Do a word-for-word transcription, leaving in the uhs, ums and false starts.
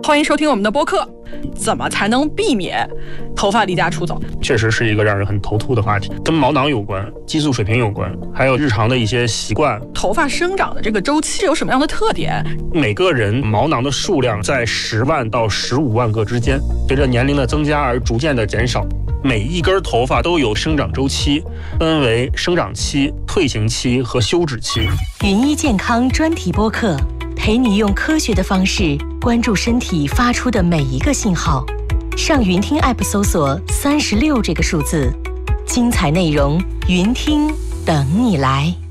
欢迎收听我们的播客。怎么才能避免头发离家出走？ 确实是一个让人很头秃的话题，跟毛囊有关，激素水平有关，还有日常的一些习惯。 头发生长的这个周期有什么样的特点？ 每个人毛囊的数量在十万到十五万个之间，随着年龄的增加而逐渐的减少。每一根头发都有生长周期，分为生长期、退行期和休止期。 云医健康专题播客，陪你用科学的方式关注身体发出的每一个信号。上云听 App 搜索三十六这个数字，精彩内容云听等你来。